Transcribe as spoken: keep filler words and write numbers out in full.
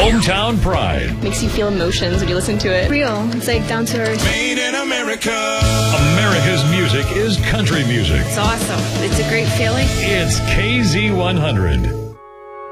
Hometown Pride. Makes you feel emotions when you listen to it. Real. It's like down to earth. Made in America. America's music is country music. It's awesome. It's a great feeling. It's K Z one hundred.